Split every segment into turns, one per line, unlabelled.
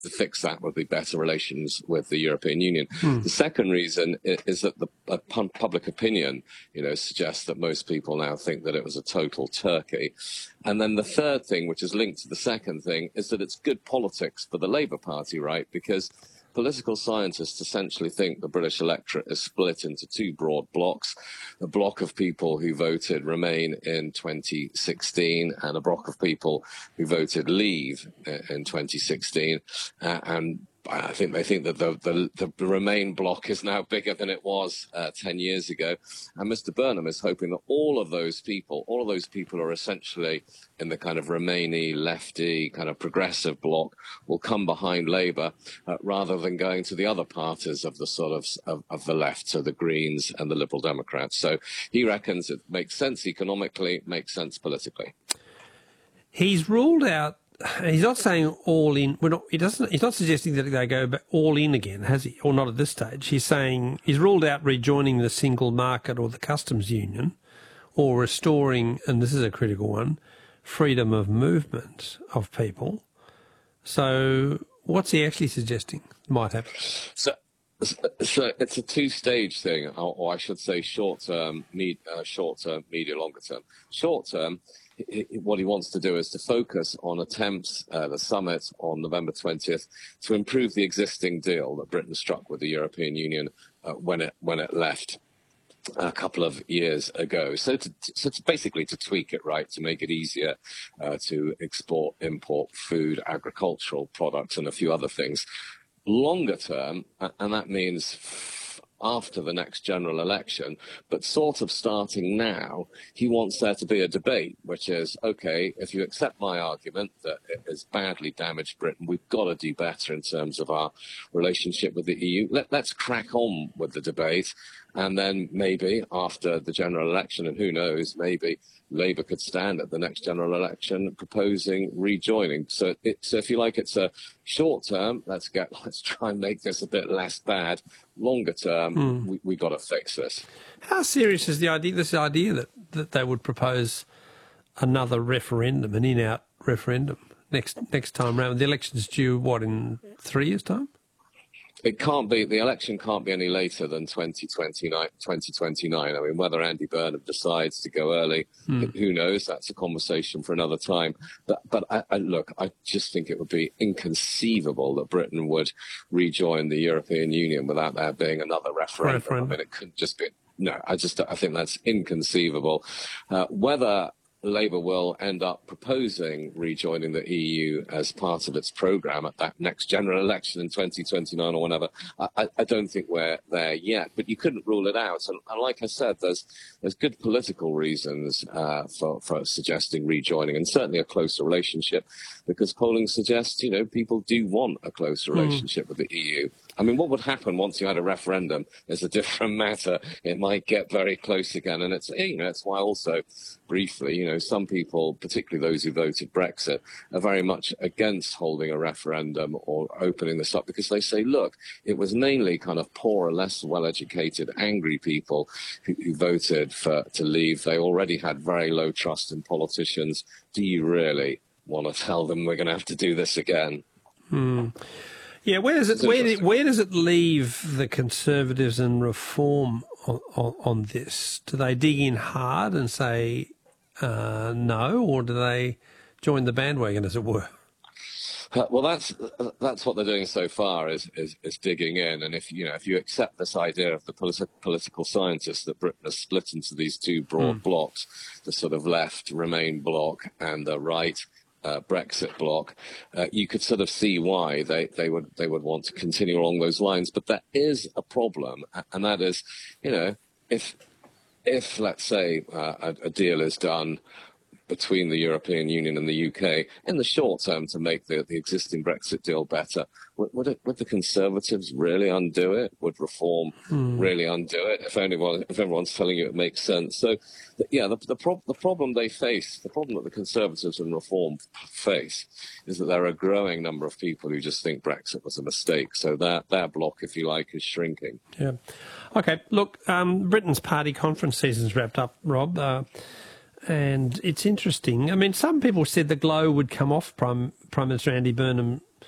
to fix that would be better relations with the European Union. The second reason is that the public opinion, suggests that most people now think that it was a total turkey. And then the third thing, which is linked to the second thing, is that it's good politics for the Labour Party, right? Because political scientists essentially think the British electorate is split into two broad blocks: a block of people who voted Remain in 2016 and a block of people who voted Leave in 2016. And I think they think that the Remain bloc is now bigger than it was 10 years ago. And Mr. Burnham is hoping that all of those people are essentially in the kind of Remainy, lefty, kind of progressive bloc, will come behind Labour rather than going to the other parties of the sort of the left, so the Greens and the Liberal Democrats. So he reckons it makes sense economically, makes sense politically.
He's ruled out. He's not saying all in. He's not suggesting that they go all in again, has he? Or not at this stage. He's saying he's ruled out rejoining the single market or the customs union, or restoring, and this is a critical one, freedom of movement of people. So, what's he actually suggesting might happen?
So it's a two-stage thing, or I should say short-term, medium, longer-term. Short-term, what he wants to do is to focus on attempts, the summit on November 20th, to improve the existing deal that Britain struck with the European Union when it left a couple of years ago. So to basically to tweak it, right, to make it easier to export, import food, agricultural products, and a few other things. Longer term, and that means after the next general election, but sort of starting now, he wants there to be a debate, which is, okay, if you accept my argument that it has badly damaged Britain, we've got to do better in terms of our relationship with the EU. Let's crack on with the debate. And then maybe after the general election, and who knows, maybe Labour could stand at the next general election proposing rejoining. So if you like, it's a short term, let's try and make this a bit less bad. Longer term, we got to fix this.
How serious is this idea that they would propose another referendum, an in-out referendum next time round? The election's due, in 3 years' time?
It can't be. The election can't be any later than 2029. I mean, whether Andy Burnham decides to go early, who knows? That's a conversation for another time. But I just think it would be inconceivable that Britain would rejoin the European Union without there being another referendum. I mean, it couldn't just be. No, I think that's inconceivable. Whether Labour will end up proposing rejoining the EU as part of its programme at that next general election in 2029 or whenever. I don't think we're there yet, but you couldn't rule it out. And like I said, there's good political reasons for suggesting rejoining, and certainly a closer relationship, because polling suggests, people do want a closer relationship with the EU. I mean, what would happen once you had a referendum is a different matter. It might get very close again. And it's why also, briefly, some people, particularly those who voted Brexit, are very much against holding a referendum or opening this up, because they say, look, it was mainly kind of poorer, less well-educated, angry people who voted to leave. They already had very low trust in politicians. Do you really want to tell them we're going to have to do this again?
Yeah, where does it leave the Conservatives and Reform on this? Do they dig in hard and say no, or do they join the bandwagon, as it were?
Well, that's what they're doing so far is digging in, and if you accept this idea of the political scientists that Britain is split into these two broad blocks, the sort of left Remain bloc and the right Brexit bloc, you could sort of see why they would want to continue along those lines. But there is a problem, and that is, if let's say a deal is done between the European Union and the UK in the short term to make the existing Brexit deal better, would the Conservatives really undo it? Would Reform really undo it? If everyone's telling you it makes sense. So, the problem they face, the problem that the Conservatives and Reform face, is that there are a growing number of people who just think Brexit was a mistake. So their bloc, if you like, is shrinking. Yeah.
Okay. Look, Britain's party conference season's wrapped up, Rob. And it's interesting. I mean, some people said the glow would come off Prime Minister Andy Burnham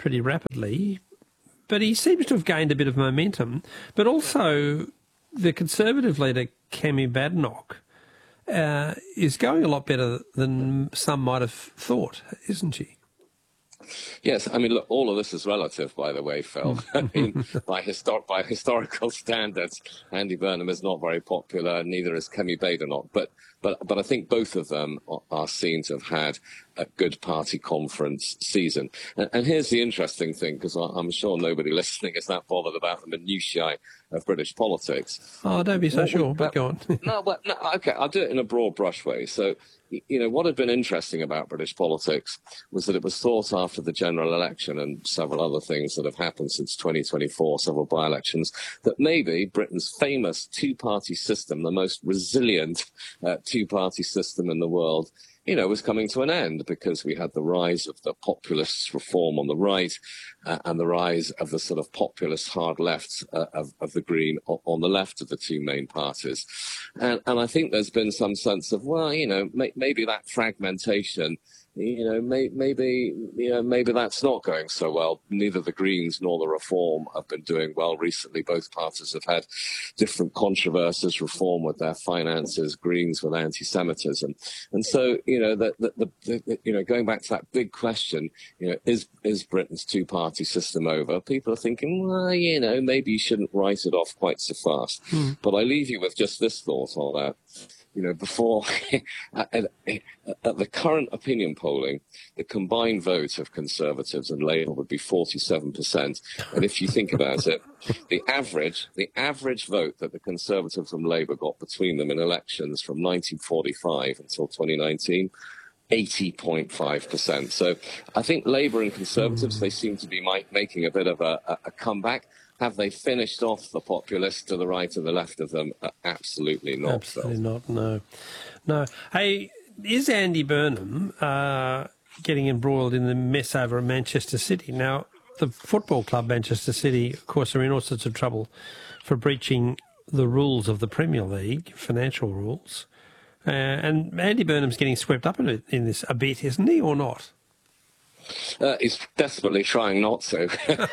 pretty rapidly, but he seems to have gained a bit of momentum. But also, the Conservative leader, Kemi Badenoch, is going a lot better than some might have thought, isn't she?
Yes, I mean, look, all of this is relative, by the way, Phil. I mean, by historical standards, Andy Burnham is not very popular, neither is Kemi Badenoch. But I think both of them are seen to have had a good party conference season. And here's the interesting thing, because I'm sure nobody listening is that bothered about the minutiae of British politics.
Oh, don't be so sure, but go on.
No, okay, I'll do it in a broad brush way. So, what had been interesting about British politics was that it was thought after the general election and several other things that have happened since 2024, several by-elections, that maybe Britain's famous two-party system, the most resilient two-party system in the world, was coming to an end, because we had the rise of the populist reform on the right and the rise of the sort of populist hard left of the Green on the left of the two main parties. And I think there's been some sense of, well, maybe that fragmentation, maybe that's not going so well. Neither the Greens nor the Reform have been doing well recently. Both parties have had different controversies, Reform with their finances, Greens with anti-Semitism. And so, going back to that big question, is Britain's two-party system over? People are thinking, well, maybe you shouldn't write it off quite so fast. But I leave you with just this thought on that. Before at the current opinion polling, the combined vote of Conservatives and Labour would be 47%. And if you think about it, the average vote that the Conservatives and Labour got between them in elections from 1945 until 2019, 80.5%. So I think Labour and Conservatives, they seem to be making a bit of a comeback. Have they finished off the populists to the right and the left of them? Absolutely not.
Absolutely not, no. Hey, is Andy Burnham getting embroiled in the mess over at Manchester City? Now, the football club Manchester City, of course, are in all sorts of trouble for breaching the rules of the Premier League, financial rules. And Andy Burnham's getting swept up in this a bit, isn't he, or not?
He's desperately trying not to.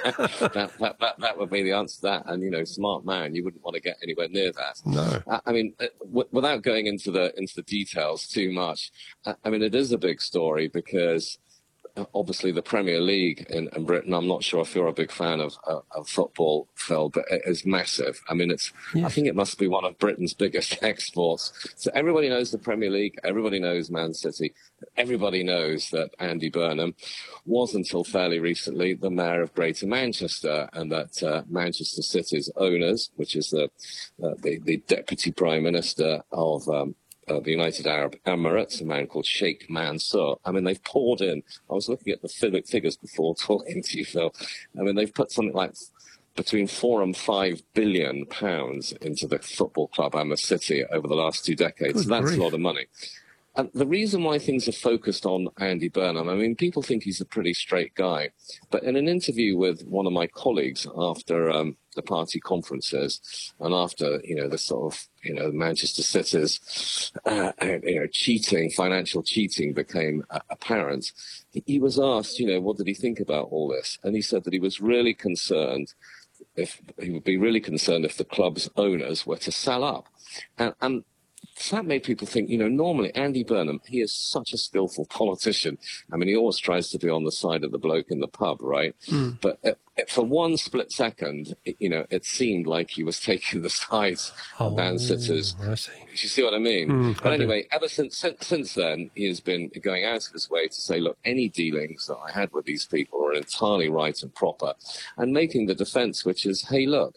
that would be the answer to that. And smart man, you wouldn't want to get anywhere near that.
No.
I mean, without going into the details too much, I mean, it is a big story because obviously the Premier League in Britain, I'm not sure if you're a big fan of football, Phil, but it is massive. I mean, I think it must be one of Britain's biggest exports. So everybody knows the Premier League, everybody knows Man City, everybody knows that Andy Burnham was until fairly recently the mayor of Greater Manchester, and that Manchester City's owners, which is the Deputy Prime Minister of the United Arab Emirates, a man called Sheikh Mansour. I mean, they've poured in. I was looking at the figures before talking to you, Phil. I mean, they've put something like between £4 and £5 billion into the football club Emirates City over the last 2 decades.
Good
so that's
grief.
a lot of money. And the reason why things are focused on Andy Burnham, I mean, people think he's a pretty straight guy. But in an interview with one of my colleagues after the party conferences and after, the sort of, Manchester City's, cheating, financial cheating became apparent, he was asked, what did he think about all this? And he said that he was really concerned if the club's owners were to sell up. And so that made people think, normally Andy Burnham, he is such a skillful politician. I mean, he always tries to be on the side of the bloke in the pub, right? But for one split second, it seemed like he was taking the sides of Man City's.
I see.
You see what I mean? But anyway, ever since then, he has been going out of his way to say, look, any dealings that I had with these people are entirely right and proper, and making the defence, which is, hey, look,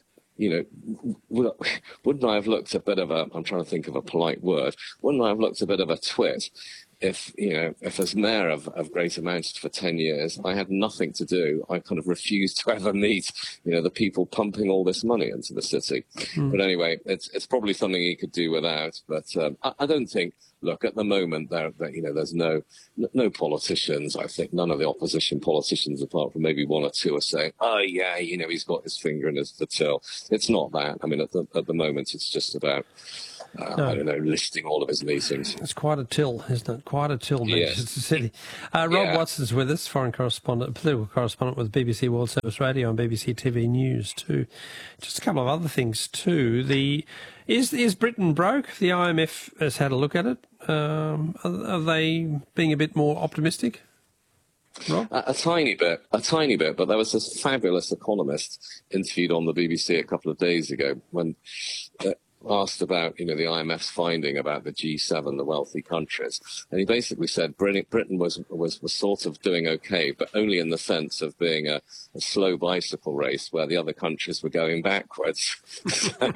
wouldn't I have looked a bit of I'm trying to think of a polite word, wouldn't I have looked a bit of a twit if as mayor of Greater Manchester for 10 years, I had nothing to do. I kind of refused to ever meet, the people pumping all this money into the city. But anyway, it's probably something he could do without. But I don't think, look, at the moment, there's no politicians. I think none of the opposition politicians, apart from maybe one or two, are saying, oh, yeah, he's got his finger in the till. It's not that. I mean, at the moment, it's just about I don't know, listing all of his meetings.
It's quite a till, isn't it? Quite a till,
Yes.
Manchester City. Rob Watson's with us, foreign correspondent, political correspondent with BBC World Service Radio and BBC TV News too. Just a couple of other things too. Is Britain broke? The IMF has had a look at it. Are they being a bit more optimistic? Rob?
A tiny bit, but there was this fabulous economist interviewed on the BBC a couple of days ago when asked about, the IMF's finding about the G7, the wealthy countries, and he basically said Britain was sort of doing okay, but only in the sense of being a slow bicycle race where the other countries were going backwards. So,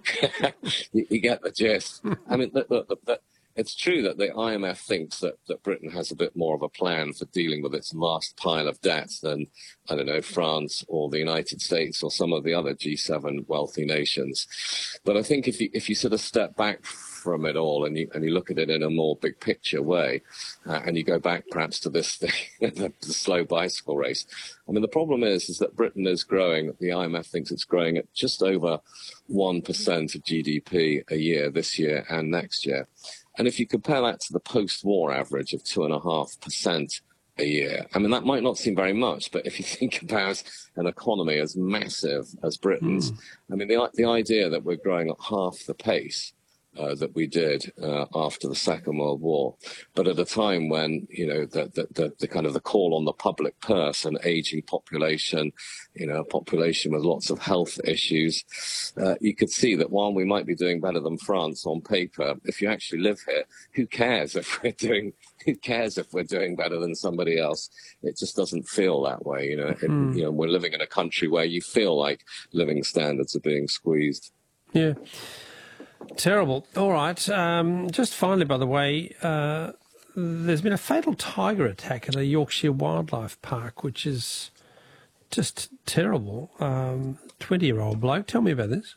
you get the gist. I mean, it's true that the IMF thinks that Britain has a bit more of a plan for dealing with its vast pile of debt than, I don't know, France or the United States or some of the other G7 wealthy nations. But I think if you sort of step back from it all and you look at it in a more big picture way, and you go back perhaps to this thing, the slow bicycle race. I mean, the problem is that Britain is growing. The IMF thinks it's growing at just over 1% of GDP a year this year and next year. And if you compare that to the post-war average of 2.5% a year, I mean, that might not seem very much, but if you think about an economy as massive as Britain's, I mean, the idea that we're growing at half the pace that we did after the Second World War, but at a time when, the kind of the call on the public purse, an aging population, a population with lots of health issues, you could see that while we might be doing better than France on paper, if you actually live here, who cares if we're doing better than somebody else? It just doesn't feel that way. We're living in a country where you feel like living standards are being squeezed.
Yeah. Terrible. All right. Just finally, by the way, there's been a fatal tiger attack at a Yorkshire Wildlife Park, which is just terrible. 20-year-old bloke. Tell me about this.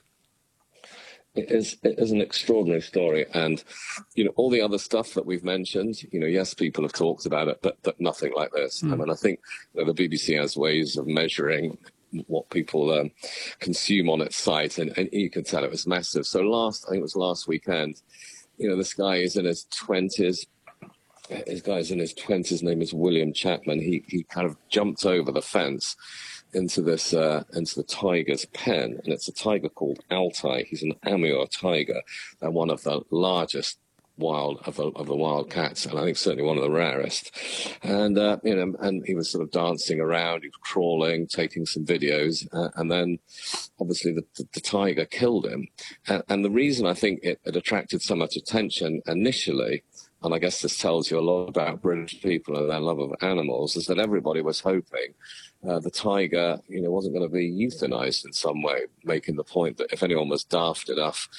It is an extraordinary story. And, all the other stuff that we've mentioned, yes, people have talked about it, but nothing like this. I mean, I think the BBC has ways of measuring what people consume on its site, and you can tell it was massive. So I think it was last weekend, this guy is in his 20s. His guy's in his 20s, name is William Chapman. He kind of jumped over the fence into the tiger's pen, and it's a tiger called Altai. He's an Amur tiger, and one of the largest of the wild cats, and I think certainly one of the rarest. And and he was sort of dancing around, he was crawling, taking some videos, and then obviously the tiger killed him. And the reason I think it attracted so much attention initially, and I guess this tells you a lot about British people and their love of animals, is that everybody was hoping the tiger, wasn't going to be euthanized in some way, making the point that if anyone was daft enough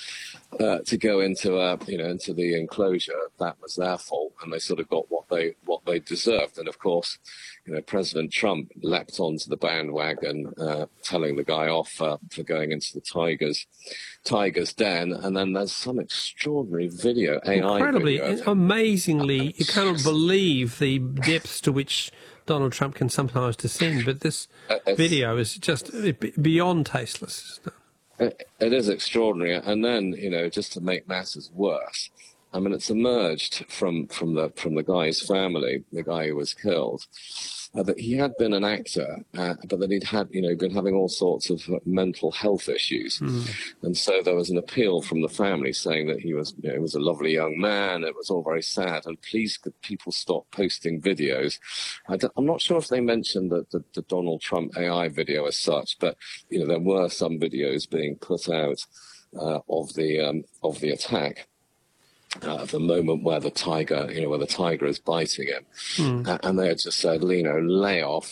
to go into the enclosure, that was their fault, and they sort of got what they deserved. And of course, President Trump leapt onto the bandwagon, telling the guy off for going into the tiger's den. And then there's some extraordinary video, AI
incredibly,
video.
Amazingly, you cannot believe the depths to which Donald Trump can sometimes descend, but this video is just beyond tasteless.
It is extraordinary. And then, just to make matters worse, I mean, it's emerged from the guy's family, the guy who was killed, that he had been an actor, but that he'd been having all sorts of mental health issues. And so there was an appeal from the family saying that he was a lovely young man. It was all very sad. And please, could people stop posting videos? I'm not sure if they mentioned the Donald Trump AI video as such, but, there were some videos being put out of the attack. The moment where the tiger is biting him, and they had just said, lay off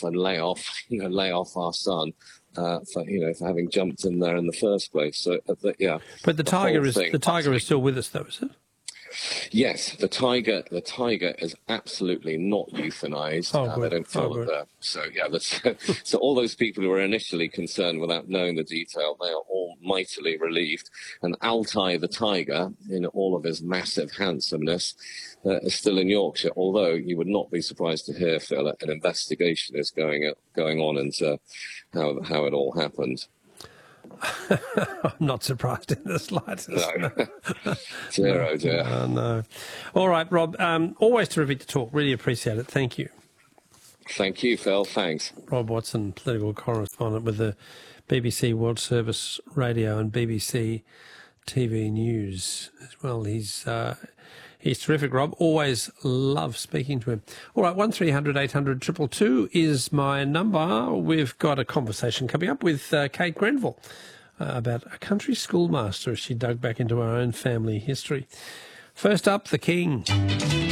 our son for having jumped in there in the first place. So yeah.
But the tiger is still with us, though, is it?
Yes, the tiger is absolutely not euthanized. They don't follow that. So yeah, so all those people who were initially concerned without knowing the detail, they are all mightily relieved. And Altai the tiger, in all of his massive handsomeness, is still in Yorkshire. Although you would not be surprised to hear, Phil, that an investigation is going on into how it all happened.
I'm not surprised in the slightest.
No. Zero, dear.
No. All right, Rob. Always terrific to talk. Really appreciate it. Thank you.
Thank you, Phil. Thanks.
Rob Watson, political correspondent with the BBC World Service Radio and BBC TV News as well. He's terrific, Rob. Always love speaking to him. All right, 1300 800 222 is my number. We've got a conversation coming up with Kate Grenville about a country schoolmaster as she dug back into her own family history. First up, the King.